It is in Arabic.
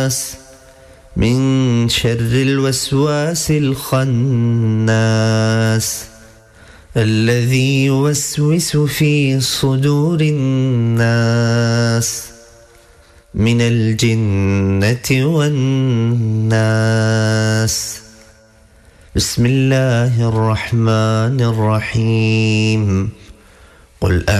من شر الوسواس الخناس الذي يوسوس في صدور الناس من الجنة والناس. بسم الله الرحمن الرحيم. قل